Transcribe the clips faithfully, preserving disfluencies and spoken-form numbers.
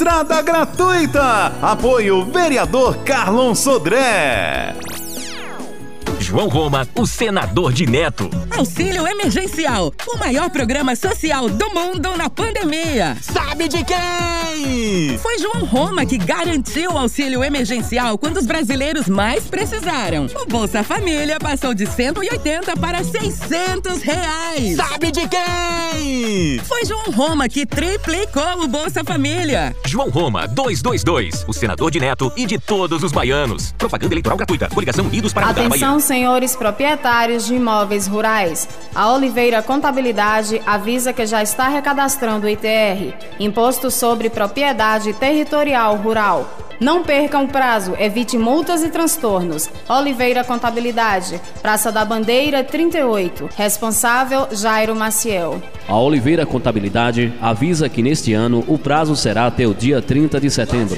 entrada gratuita. Apoio vereador Carlon Sodré. João Roma, o senador de Neto. Auxílio emergencial, o maior programa social do mundo na pandemia. Sabe de quem? Foi João Roma que garantiu o auxílio emergencial quando os brasileiros mais precisaram. O Bolsa Família passou de cento e oitenta para seiscentos reais. Sabe de quem? Foi João Roma que triplicou o Bolsa Família. João Roma, duzentos e vinte e dois, o senador de Neto e de todos os baianos. Propaganda eleitoral gratuita. Coligação Unidos para mudar a Bahia. Atenção, senhores proprietários de imóveis rurais. A Oliveira Contabilidade avisa que já está recadastrando o I T R, Imposto sobre Propriedade Territorial Rural. Não percam o prazo, evite multas e transtornos. Oliveira Contabilidade, Praça da Bandeira trinta e oito. Responsável, Jairo Maciel. A Oliveira Contabilidade avisa que neste ano o prazo será até o dia trinta de setembro.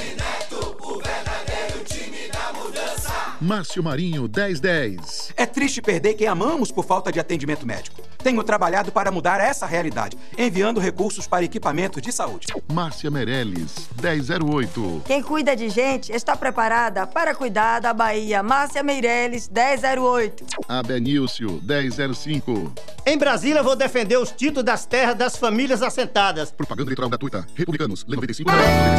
Márcio Marinho, dez dez. É triste perder quem amamos por falta de atendimento médico. Tenho trabalhado para mudar essa realidade, enviando recursos para equipamentos de saúde. Márcia Meirelles, dez zero oito. Quem cuida de gente está preparada para cuidar da Bahia. Márcia Meirelles, dez zero oito. Abenício, dez zero cinco. Em Brasília, vou defender os títulos das terras das famílias assentadas. Propaganda eleitoral gratuita. Republicanos, Lei noventa e cinco.